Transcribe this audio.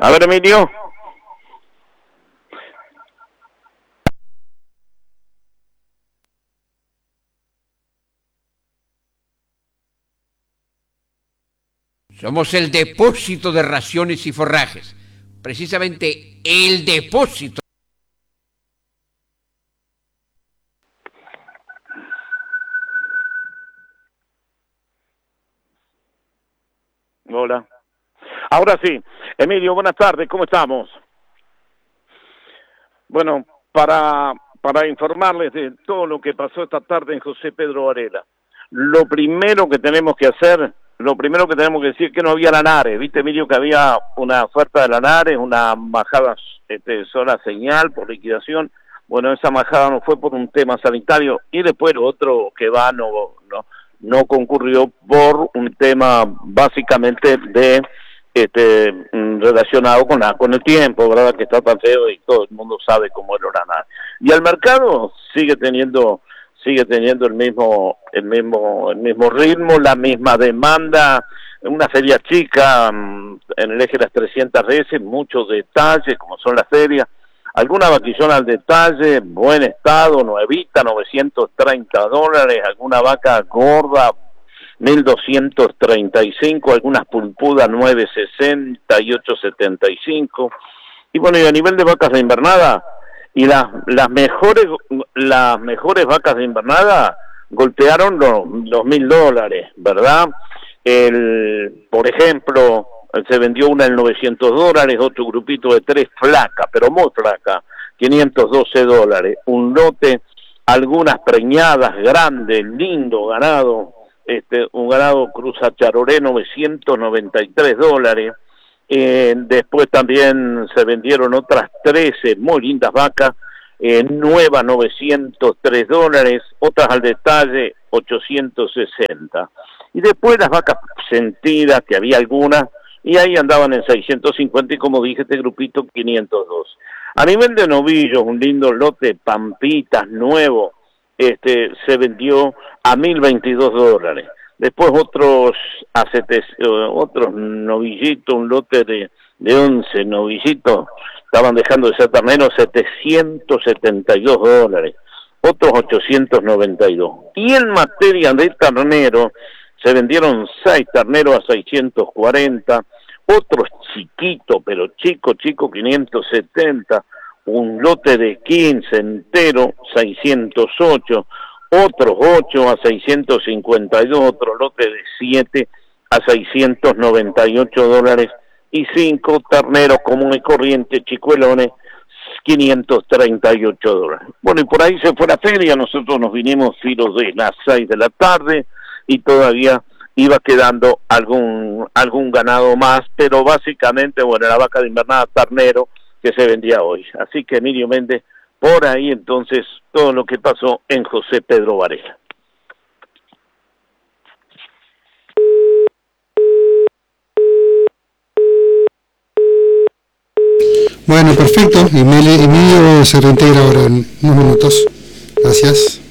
A ver, Emilio. Somos el depósito de raciones y forrajes. Precisamente el depósito. Hola. Ahora sí. Emilio, buenas tardes, ¿cómo estamos? Bueno, para informarles de todo lo que pasó esta tarde en José Pedro Varela. Lo primero que tenemos que decir es que no había Lanares, viste, Emilio, que había una oferta de Lanares, una majada sola señal por liquidación. Bueno, esa majada no fue por un tema sanitario, y después lo otro que va no concurrió por un tema básicamente de relacionado con el tiempo, ¿verdad? Que está tan feo y todo el mundo sabe cómo es Lanares. Y el mercado sigue teniendo el mismo ritmo, la misma demanda, una feria chica, en el eje de las 300 veces, muchos detalles, como son las ferias, alguna vaquillona al detalle, buen estado, nuevita, $930, alguna vaca gorda, 1.235, algunas pulpudas, 960 y 875, y bueno, y a nivel de vacas de invernada, y las mejores vacas de invernada golpearon los $1.000, ¿verdad? Por ejemplo, se vendió una en $900, otro grupito de 3 flaca, pero muy flaca, $512, un lote, algunas preñadas grandes, lindo ganado, un ganado Cruza Charoré, $993, después también se vendieron otras 13 muy lindas vacas, nuevas $903, otras al detalle $860. Y después las vacas sentidas, que había algunas, y ahí andaban en 650, y como dije, este grupito 502. A nivel de novillos, un lindo lote, pampitas, nuevo, se vendió a $1.022. Después otros novillitos, un lote de 11 novillitos, estaban dejando de ser terneros, $772, otros 892. Y en materia de ternero, se vendieron 6 terneros a 640, otros chiquitos, pero chico, 570, un lote de 15 entero, 608, otros 8 a 652, otro lote de 7 a $698, y 5 terneros común y corriente, chicuelones, $538. Bueno, y por ahí se fue la feria, nosotros nos vinimos filos de las 6 de la tarde, y todavía iba quedando algún ganado más, pero básicamente, bueno, la vaca de invernada ternero que se vendía hoy. Así que Emilio Méndez, por ahí entonces todo lo que pasó en José Pedro Varela. Bueno, perfecto. Emilio se reintegra ahora en unos minutos. Gracias.